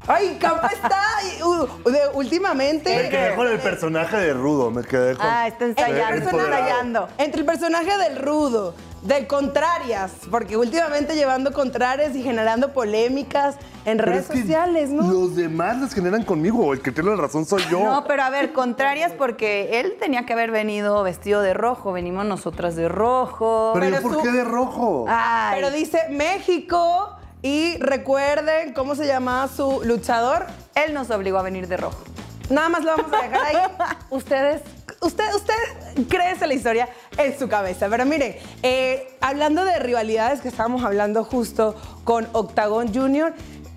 Ay, Campa está últimamente. Me quedé con el personaje de Rudo, me quedé con... Está ensayando. Entre el personaje del Rudo, del Contrarias, porque últimamente llevando Contrarias y generando polémicas en Pero redes es que sociales, ¿no? Los demás las generan conmigo, el que tiene la razón soy yo. No, pero a ver, contrarias porque él tenía que haber venido vestido de rojo, venimos nosotras de rojo. Pero pero ¿por qué de rojo? Ay, Pero dice México y recuerden cómo se llamaba su luchador. él nos obligó a venir de rojo. Nada más lo vamos a dejar ahí. Usted créese la historia en su cabeza. Pero miren, hablando de rivalidades que estábamos hablando justo con Octagon Junior,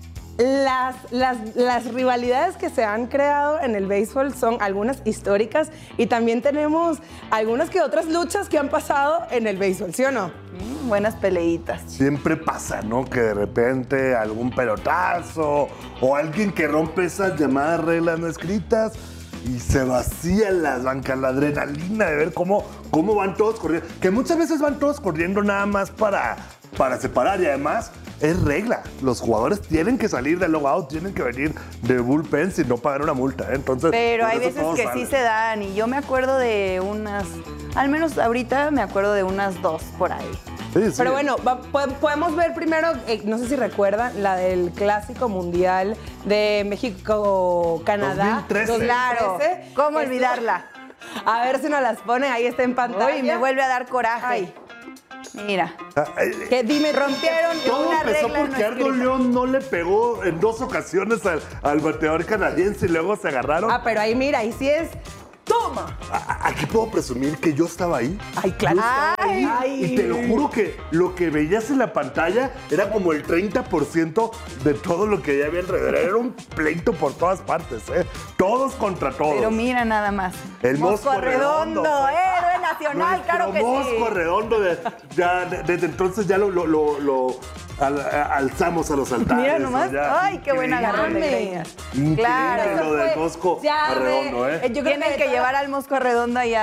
las rivalidades que se han creado en el béisbol son algunas históricas y también tenemos algunas que otras luchas que han pasado en el béisbol, ¿sí o no? Buenas peleitas. Siempre pasa, ¿no? Que de repente algún pelotazo o alguien que rompe esas llamadas reglas no escritas y se vacían las bancas, la adrenalina de ver cómo van todos corriendo. Que muchas veces van todos corriendo nada más para separar y además es regla. Los jugadores tienen que salir del logout, tienen que venir de bullpen sin no pagar una multa, ¿eh? Entonces, Pero por hay eso veces todos que salen. sí se dan y yo me acuerdo de unas, al menos ahorita me acuerdo de unas 2 por ahí. Sí, sí. Pero bueno, podemos ver primero, no sé si recuerdan, la del Clásico Mundial de México-Canadá. 2013. Claro, ¿cómo olvidarla? A ver si nos las pone, ahí está en pantalla. Uy, me vuelve a dar coraje. Ay. Mira, Que dime, rompieron Todo una empezó regla no porque Ardo escrita. León no le pegó en 2 ocasiones al bateador canadiense y luego se agarraron. Ah, pero ahí mira, ahí sí es. ¡Toma! Aquí puedo presumir que yo estaba ahí. Ay, claro. Yo estaba ahí. Ay. Y te lo juro que lo que veías en la pantalla era como el 30% de todo lo que ya había alrededor. Era un pleito por todas partes, ¿eh? Todos contra todos. Pero mira nada más. El Mosco Redondo, pues. héroe nacional, Nuestro claro que sí. Mosco Redondo, desde entonces ya lo alzamos a los altares. Mira nomás. ¿no? Ya, Ay, qué buena increíble. agarrón de greñas. Increíble Claro. lo del Mosco Ya, Redondo, ¿eh? yo creo Tienen que llevar al Mosco Redondo y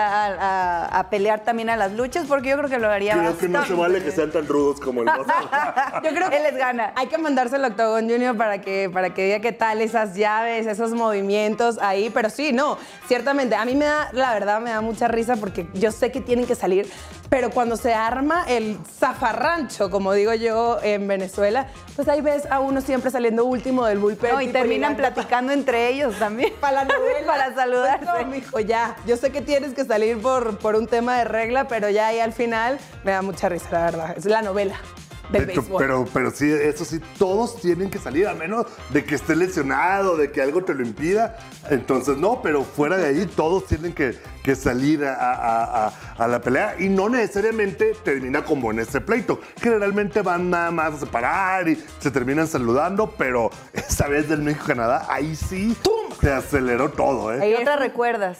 a pelear también a las luchas porque yo creo que lo haría Creo que no se bastante vale que bien. sean tan rudos como el Mosco. Yo creo que Él les gana. Hay que mandárselo al Octagon Junior para que diga qué tal esas llaves, esos movimientos ahí. Pero sí, no, ciertamente. A mí la verdad, me da mucha risa porque yo sé que tienen que salir. Pero cuando se arma el zafarrancho, como digo yo en Venezuela, pues ahí ves a uno siempre saliendo último del bullpen. No, y tipo terminan llegando platicando entre ellos también. para la novela. Para saludarse. Pues no, mijo, ya. Yo sé que tienes que salir por un tema de regla, pero ya ahí al final me da mucha risa, la verdad. Es la novela del béisbol. Pero sí, eso sí, todos tienen que salir, a menos de que estés lesionado, de que algo te lo impida. Entonces, no, pero fuera de ahí, todos tienen que salir a la pelea y no necesariamente termina como en este pleito. Generalmente van nada más a separar y se terminan saludando, pero esta vez del México-Canadá, ahí sí se aceleró todo, ¿eh? ¿Qué otra recuerdas?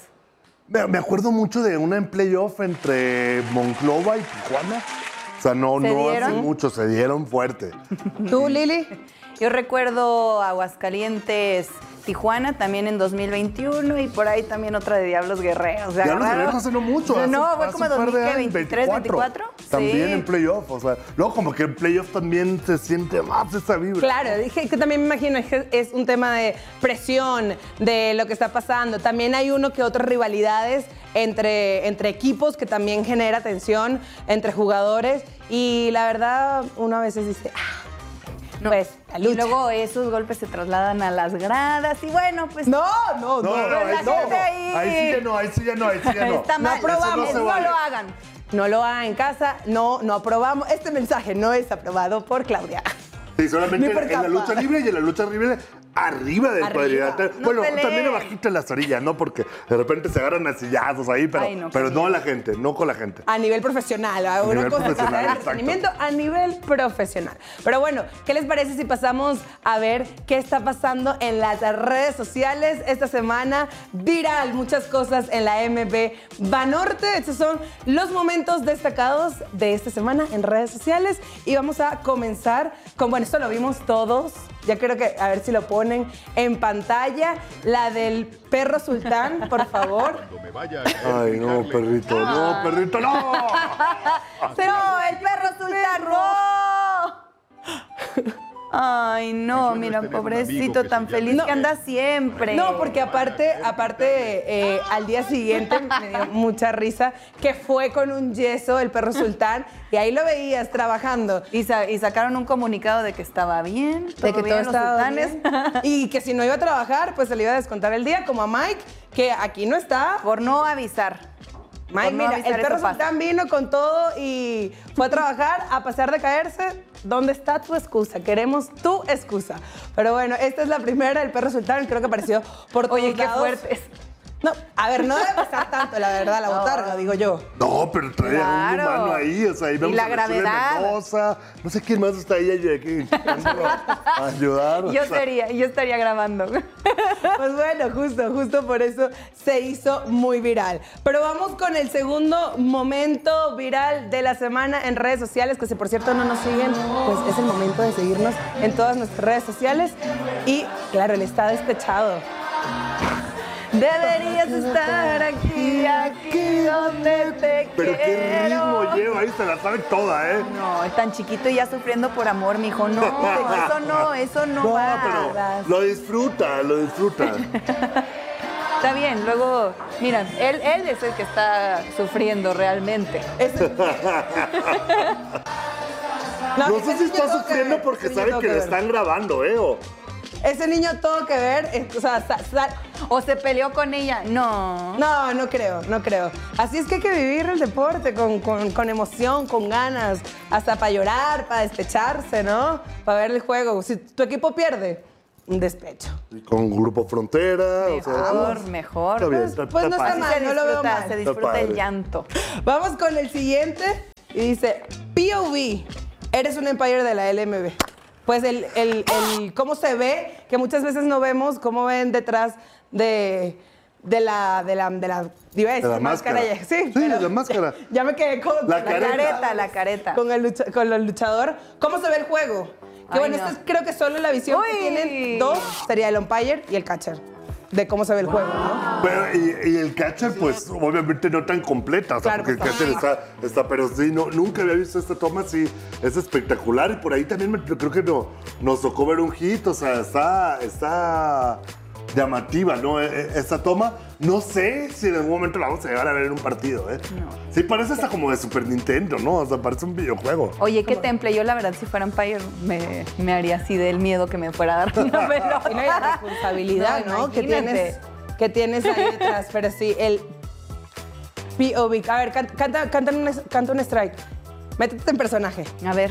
Me acuerdo mucho de una en playoff entre Monclova y Tijuana. O sea, no hace dieron? mucho, se dieron fuerte. ¿Tú, Lili? Yo recuerdo Aguascalientes, Tijuana, también en 2021 y por ahí también otra de Diablos Guerreros. Ya los Guerreros hace no mucho. No, hace- fue hace como un par de años, 2023, 24. También Sí. en playoff, o sea, luego como que en playoff también se siente más esa vibra. Claro, dije que también me imagino que es un tema de presión, de lo que está pasando. También hay uno que otras rivalidades entre equipos que también genera tensión entre jugadores y la verdad uno a veces dice, No. pues la Y lucha. luego esos golpes se trasladan a las gradas y bueno, pues No, No, la ahí sí gente ahí- Ahí sí ya no, ahí sí ya no, ahí sí ya no. está mal. Eso aprobamos, se no vale. lo hagan. no lo hagan en casa, no aprobamos. Este mensaje no es aprobado por Claudia. Sí, solamente Ni por en la capa. lucha libre y en la lucha libre arriba del Arriba. cuadrilátero. No Bueno, peleen. también abajito en las orillas, ¿no? Porque de repente se agarran a sillazos ahí, pero, Ay, no, pero qué no a miedo. la gente, no con la gente. A nivel profesional, a una nivel cosa es profesional, el exacto. entretenimiento a nivel profesional. Pero bueno, ¿qué les parece si pasamos a ver qué está pasando en las redes sociales esta semana? Viral, muchas cosas en la MB Banorte. Estos son los momentos destacados de esta semana en redes sociales y vamos a comenzar con, bueno, esto lo vimos todos. Ya creo que, a ver si lo ponen en pantalla, la del perro sultán, por favor. Ay, no, perrito, no, perrito, no. ¡No, el perro sultán! ¡No! Ay, no, mira, pobrecito, tan feliz que anda siempre. No, porque aparte, al día siguiente me dio mucha risa que fue con un yeso el perro sultán y ahí lo veías trabajando. Y sacaron un comunicado de que estaba bien, De que todo los estaba sultanes. bien. Y que si no iba a trabajar, pues se le iba a descontar el día, como a Mike, que aquí no está. Por no avisar. Mike, Por no mira, avisar, el perro eso pasa. sultán vino con todo y fue a trabajar, a pasar de caerse. ¿Dónde está tu excusa? Queremos tu excusa. Pero bueno, esta es la primera, el perro sultán, creo que apareció por todos Oye, qué lados. fuertes. No, a ver, no debe pasar tanto, la verdad, la botarga, digo yo. No, pero trae a un Claro. humano ahí, o sea, ahí vemos la a Mercedes gravedad. Mendoza, no sé quién más está ahí aquí a ayudar. o Yo sea. estaría grabando. Pues bueno, justo por eso se hizo muy viral. Pero vamos con el segundo momento viral de la semana en redes sociales, que si por cierto no nos siguen, pues es el momento de seguirnos en todas nuestras redes sociales. Y claro, él está despechado. Deberías estar aquí donde te Pero qué quiero. ritmo lleva, ahí se la sabe toda, ¿eh? No, es tan chiquito y ya sufriendo por amor, mijo. No, eso no No, va. pero lo disfruta, lo disfruta. Está bien, luego, mira, él es el que está sufriendo realmente. No ese sé si niño está tuvo que sufriendo ver, porque ese niño sabe tuvo que que le ver. están grabando, ¿eh? Ese niño todo que ver, o sea, ¿O se peleó con ella? No. no creo. Así es que hay que vivir el deporte con emoción, con ganas, hasta para llorar, para despecharse, ¿no? Para ver el juego. Si tu equipo pierde, un despecho. Y con Grupo Frontera, o sea. Mejor. Está bien, pues no está padre. mal. no lo veo mal. Se disfruta padre. el llanto. Vamos con el siguiente y dice, POV, eres un Empire de la LMB. Pues el cómo se ve, que muchas veces no vemos cómo ven detrás de la iba a decir De la máscara. ya, sí, Sí, pero de la máscara. Ya me quedé con La careta. La careta. con el luchador. ¿Cómo se ve el juego? Que Ay, bueno, no. esta es creo que solo la visión que Uy. tienen dos sería el umpire y el catcher. De cómo se ve el juego, ¿no? Pero, y el catcher, pues, obviamente no tan completa, o sea, Claro, porque pues, el catcher está, pero sí, nunca había visto esta toma, sí, es espectacular, y por ahí también creo que nos tocó ver un hit, o sea, está llamativa, ¿no? Esta toma, no sé si en algún momento la vamos a llegar a ver en un partido, ¿eh? No. Sí, parece hasta como de Super Nintendo, ¿no? O sea, parece un videojuego. Oye, qué temple. Yo, la verdad, si fuera Empire, me haría así del miedo que me fuera a dar una pelota. Y no hay la responsabilidad, ¿no? Que imagínate. tienes ahí detrás. Pero sí, el POV. A ver, canta un strike. Métete en personaje. A ver.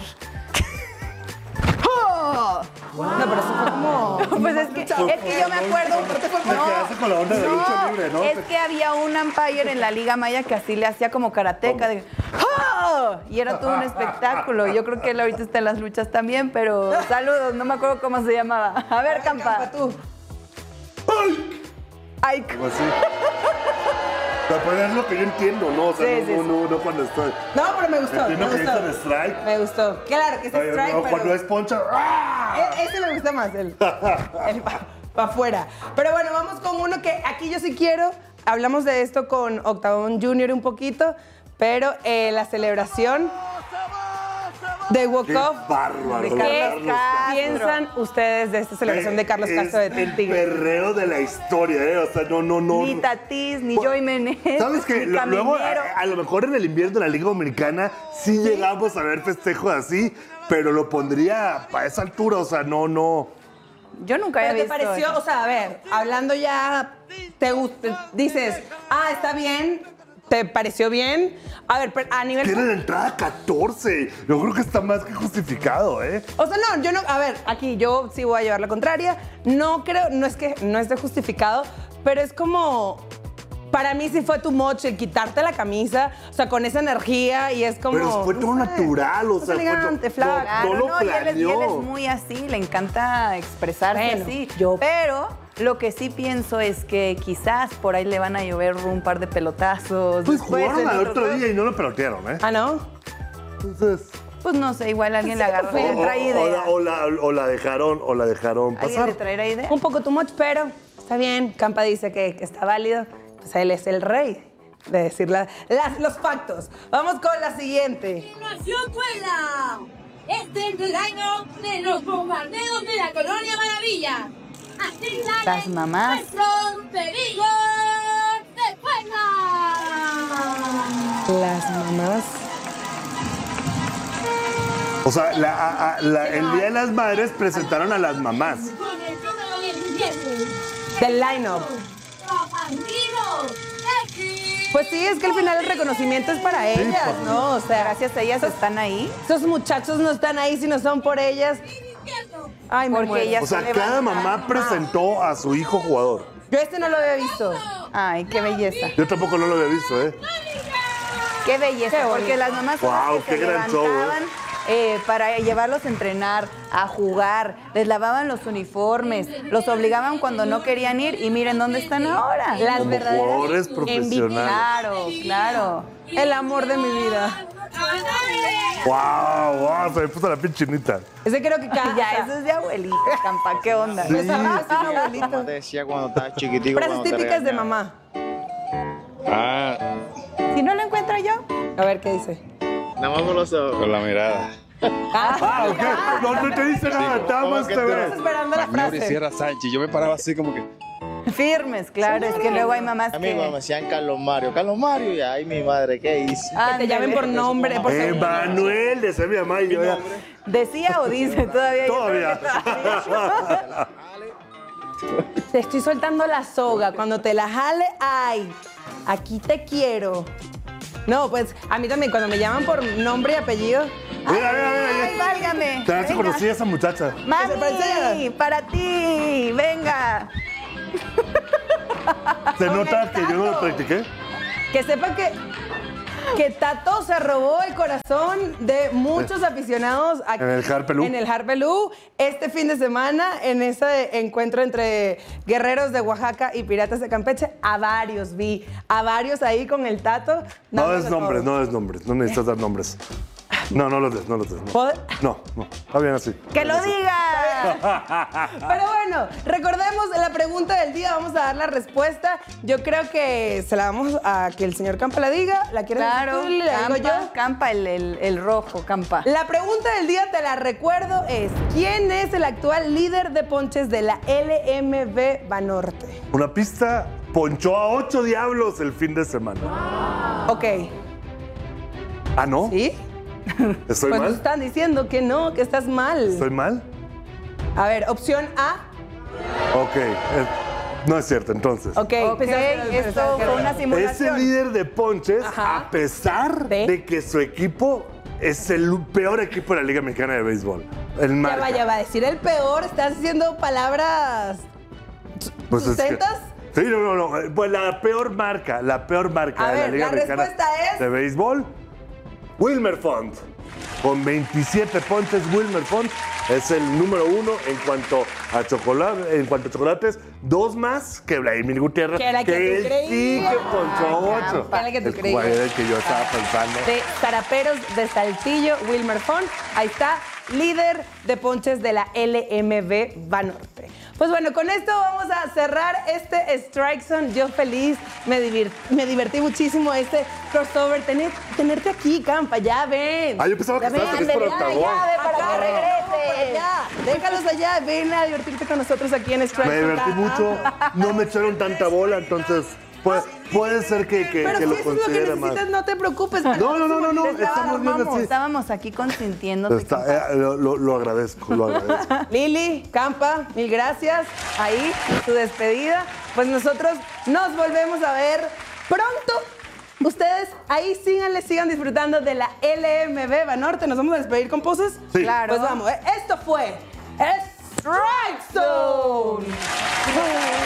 No, pero eso fue como... Pues es que yo me acuerdo. Te quedaste con la onda de lucha libre, ¿no? Es que había un umpire en la Liga Maya que así le hacía como karateca. De, ¡oh! Y era todo un espectáculo. Yo creo que él ahorita está en las luchas también, pero saludos, no me acuerdo cómo se llamaba. A ver, Campa. tú. ¡Ay! Ay, Como así. Pero pues es lo que yo entiendo, ¿no? O sea, Sí, sí, no cuando estoy. No, pero me gustó. Entiendo que dice el strike. Me gustó. Claro que es Oye, strike, no, pero... cuando es poncha. ¡ah! Ese me gusta más, el para afuera. Pero bueno, vamos con uno que aquí yo sí quiero. Hablamos de esto con Octagon Junior un poquito, pero la celebración de Walk ¡Qué Off. bárbaro! de Carlos Carlos ¿Qué Castro. piensan ustedes de esta celebración de Carlos Castro de el Tigre? perreo de la historia, ¿eh? O sea, no. Ni Tatís, ni Joey Meneses. ¿Sabes qué? ni Luego, Caminero. a lo mejor en el invierno de la Liga Dominicana sí llegamos a ver festejos así, pero lo pondría para esa altura, o sea, no. Yo nunca había ¿Pero te visto pareció, eso. o sea, a ver, hablando ya, te gusta, dices, está bien, ¿te pareció bien? A ver, pero a nivel... Tiene la entrada 14. Yo creo que está más que justificado, ¿eh? O sea, no, yo no, a ver, aquí yo sí voy a llevar la contraria. No creo, no es de justificado, pero es como, para mí sí fue too much el quitarte la camisa, o sea, con esa energía y es como... Pero fue todo no sé, natural, o es sea, fue elegante, flaca. Claro, no lo y él es planeó. muy así, le encanta expresarse Bueno, así. yo- Pero lo que sí pienso es que quizás por ahí le van a llover un par de pelotazos. Pues después jugaron en al otro otro juego. día y no lo pelotearon, ¿eh? Ah, ¿no? Entonces... Pues no sé, igual alguien le agarró, fue. le trae idea. O la dejaron ¿Alguien pasar. le traerá idea? Un poco too much, pero está bien. Campa dice que está válido. Pues él es el rey de decir los factos. Vamos con la siguiente. ¡Nación Puebla! Este es el año de los bombardeos de la Colonia Maravilla. Así Las mamás. nuestros pedidos de Puebla. Las mamás. O sea, el Día de las Madres presentaron a las mamás. Con el número 17. Del line-up. Los bandidos X. Pues sí, es que al final el reconocimiento es para ellas, pues. ¿no? O sea, Gracias a ellas están ahí. esos muchachos no están ahí si no son por ellas. Ay, me Porque muero. ellas O sea, son cada levantadas. mamá presentó a su hijo jugador. Yo este no lo había visto. Ay, qué belleza. Yo tampoco no lo había visto, ¿eh? Qué belleza, Qué bonito. porque las mamás son las Guau, que qué se gran show, ¿eh? levantaban para llevarlos a entrenar, a jugar, les lavaban los uniformes, los obligaban cuando no querían ir y miren dónde están ahora. Las Como verdaderas jugadores profesionales. Claro, claro. El amor de mi vida. ¡Wow! Se me puso la pinchinita. Ese creo que cada... Ya, eso es de abuelita, Campa, ¿qué onda? Sí. abuelito. Te decía cuando estabas chiquitico. Frases cuando te típicas de regañaban. mamá. Ah, Si no lo encuentro yo, A ver, ¿qué dice? nada más con los ojos. Con la mirada. Ah, ok. No te dice nada, estamos que te te- ves. Esperando la Magnolia frase. Sierra Sánchez. Yo me paraba así como que. firmes, claro, es que luego hay mamás A mí me que... decían Carlos Mario, y ay, mi madre, ¿qué hice? Que te llamen por nombre, por segundo. Emanuel, decía mi mamá y yo ya. ¿Decía o dice todavía? Todavía. Te estoy soltando la soga. Cuando te la jale, ay, aquí te quiero. No, pues a mí también, cuando me llaman por nombre y apellido. Mira, mira, ¡Ay, mira. válgame! Te has Venga. conocido a esa muchacha. ¡Mami! ¡Para ti! ¡Venga! Se nota que yo no lo practiqué. Que sepan que Tato se robó el corazón de muchos aficionados aquí En el Harpelú. En el Harpelú, este fin de semana, en ese encuentro entre guerreros de Oaxaca y piratas de Campeche, a varios vi, a varios ahí con el Tato. No dándole des nombres, todo. no des nombres. No necesitas dar nombres. No, no los des, no los des. No, ¿Puedo? no. Está bien así. ¡Que lo diga! Pero bueno, recordemos la pregunta del día, vamos a dar la respuesta. Yo creo que se la vamos a que el señor Campa la diga. ¿La quieres Claro, decir tú? ¿La digo Campa, yo? Campa, el rojo, Campa. La pregunta del día, te la recuerdo, es ¿quién es el actual líder de ponches de la LMB Banorte? Una pista ponchó a 8 diablos el fin de semana. Ok, Ah, ¿no? ¿sí? ¿Estoy Pues nos mal? están diciendo que no, que estás mal. ¿Estoy mal? A ver, opción A. Ok. No es cierto, entonces. Ok, Ok, esto fue una Es el simulación. líder de ponches Ajá. a pesar ¿De? de que su equipo es el peor equipo de la Liga Mexicana de Béisbol. El Marca. Ya va a decir el peor, estás diciendo palabras Pues es que- sustentas. Sí, no. Pues la peor marca A de la ver, Liga la Mexicana respuesta es- de Béisbol, Wilmer Font. Con 27 ponches, Wilmer Font es el número 1 en cuanto a chocolates, 2 más que Vladimir Gutiérrez, Que era que tú él sí creías. que ponchó 8. Que era que tú El creías. jugador del que yo estaba pensando. De Zaraperos de Saltillo, Wilmer Font. Ahí está, líder de ponches de la LMB Banorte. Pues bueno, con esto vamos a cerrar este Strike Zone. Yo feliz, me divertí muchísimo este crossover. Tenerte aquí, Campa, ya ven. Ah, yo pensaba que Ya estabas ven, feliz por ven, Octagón. ya, ven para Acá, que regrese. regrese. Déjalos allá, ven a divertirte con nosotros aquí en Strike Me Zone. divertí mucho, no me echaron tanta bola, entonces puede ser que Pero si lo eso es lo que considere más. necesitas, no te preocupes. No, estamos bien así. Estábamos aquí consintiéndote. Está, lo agradezco, lo agradezco. Lili, Campa, mil gracias. Ahí, tu despedida. Pues nosotros nos volvemos a ver pronto. Ustedes ahí síganle, sigan disfrutando de la LMB Banorte. ¿Nos vamos a despedir con poses? Sí. Claro. Pues vamos, esto fue Strike Zone.